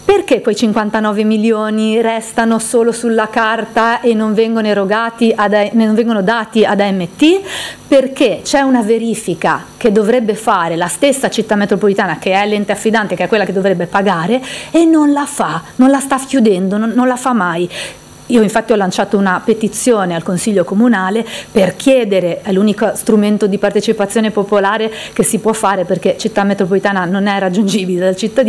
Perché quei 59 milioni restano solo sulla carta e non vengono non vengono dati ad AMT? Perché c'è una verifica che dovrebbe fare la stessa città metropolitana, che è l'ente affidante, che è quella che dovrebbe pagare, e non la fa, non la sta chiudendo, non la fa mai. Io infatti ho lanciato una petizione al Consiglio Comunale per chiedere, è l'unico strumento di partecipazione popolare che si può fare, perché città metropolitana non è raggiungibile dal cittadino,